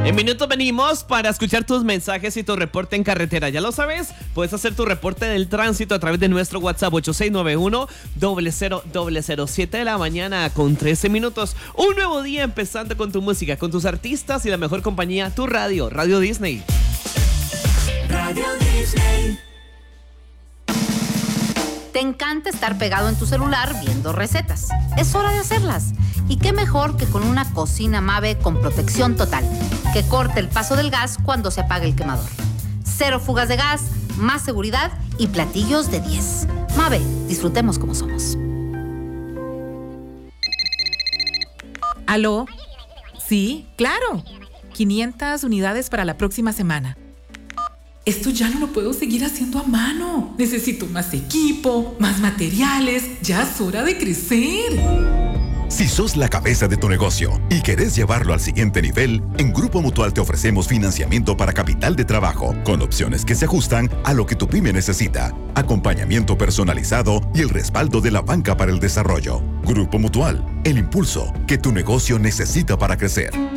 En minutos venimos para escuchar tus mensajes y tu reporte en carretera. Ya lo sabes, puedes hacer tu reporte del tránsito a través de nuestro WhatsApp 8691-00007 de la mañana con 13 minutos. Un nuevo día empezando con tu música, con tus artistas y la mejor compañía, tu radio, Radio Disney. Radio Disney. Te encanta estar pegado en tu celular viendo recetas. Es hora de hacerlas. Y qué mejor que con una cocina Mave con protección total, que corte el paso del gas cuando se apague el quemador. 0 fugas de gas, más seguridad y platillos de 10. Mave, disfrutemos como somos. ¿Aló? Sí, claro. 500 unidades para la próxima semana. Esto ya no lo puedo seguir haciendo a mano. Necesito más equipo, más materiales. Ya es hora de crecer. Si sos la cabeza de tu negocio y querés llevarlo al siguiente nivel, en Grupo Mutual te ofrecemos financiamiento para capital de trabajo, con opciones que se ajustan a lo que tu pyme necesita, acompañamiento personalizado y el respaldo de la banca para el desarrollo. Grupo Mutual, el impulso que tu negocio necesita para crecer.